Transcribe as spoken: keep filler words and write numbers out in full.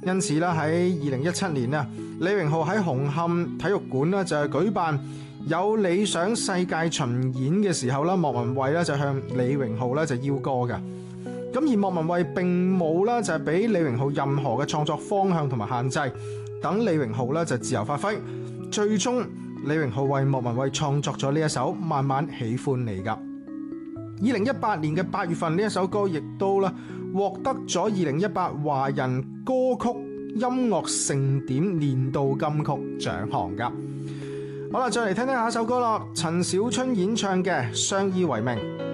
因此咧喺二零一七年啊，李榮浩喺紅磡體育館咧就係舉辦有理想世界巡演嘅時候啦，莫文蔚咧就向李榮浩咧就邀歌嘅。咁而莫文蔚並冇咧就係俾李榮浩任何嘅創作方向同埋限制，等李榮浩咧就自由發揮。最終李榮浩為莫文蔚創作咗呢一首《慢慢喜歡你》噶。二零一八年嘅八月份呢一首歌亦都啦獲得咗二零一八華人歌曲音樂盛典年度金曲獎項噶。好啦，再嚟聽聽下一首歌啦，陳小春演唱嘅《相依為命》。